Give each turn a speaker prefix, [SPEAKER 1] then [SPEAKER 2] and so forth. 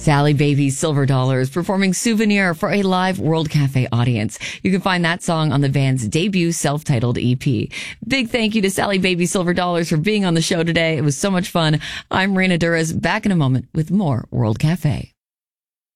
[SPEAKER 1] Sally Baby Silver Dollars performing Souvenir for a live World Cafe audience. You can find that song on the band's debut self-titled EP. Big thank you to Sally Baby Silver Dollars for being on the show today. It was so much fun. I'm Raina Duras, back in a moment with more World Cafe.